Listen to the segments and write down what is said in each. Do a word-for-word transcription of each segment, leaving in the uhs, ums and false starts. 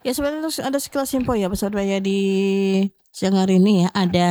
Ya sebenarnya ada sekelas info ya bersama ya di siang hari ini ya ada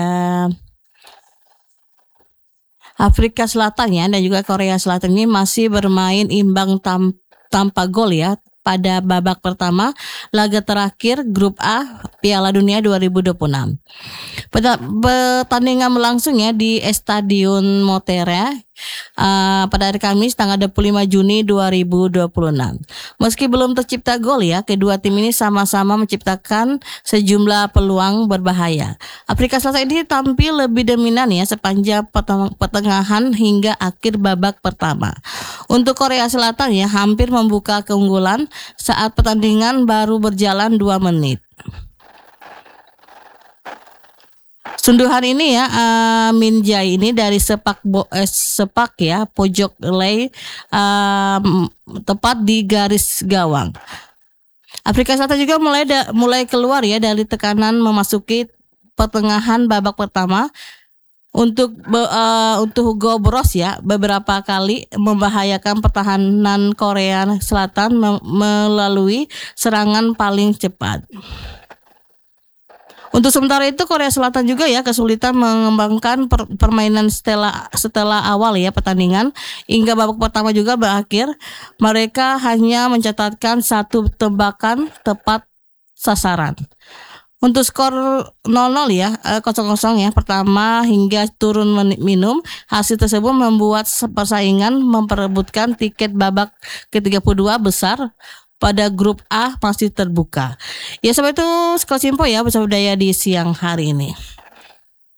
Afrika Selatan ya dan juga Korea Selatan ini masih bermain imbang tam, tanpa gol ya pada babak pertama laga terakhir grup A Piala Dunia dua ribu dua puluh enam. Pertandingan berlangsung ya di Stadion Motera uh, pada hari Kamis tanggal dua puluh lima Juni dua ribu dua puluh enam. Meski belum tercipta gol ya, kedua tim ini sama-sama menciptakan sejumlah peluang berbahaya. Afrika Selatan ini tampil lebih dominan ya sepanjang pertengahan hingga akhir babak pertama. Untuk Korea Selatan ya hampir membuka keunggulan saat pertandingan baru berjalan dua menit. Sunduhan ini ya uh, Min Jae ini dari sepak bo, eh, sepak ya pojok lay uh, tepat di garis gawang. Afrika Selatan juga mulai da, mulai keluar ya dari tekanan memasuki pertengahan babak pertama untuk uh, untuk Hugo Bros ya beberapa kali membahayakan pertahanan Korea Selatan me- melalui serangan paling cepat. Untuk sementara itu Korea Selatan juga ya kesulitan mengembangkan per, permainan setelah setelah awal ya pertandingan hingga babak pertama juga berakhir mereka hanya mencatatkan satu tembakan tepat sasaran. Untuk skor nol nol ya kosong kosong ya pertama hingga turun minum hasil tersebut membuat persaingan memperebutkan tiket babak ke tiga puluh dua besar pada grup A masih terbuka. Ya sampai itu skor info ya bersama Daya di siang hari ini.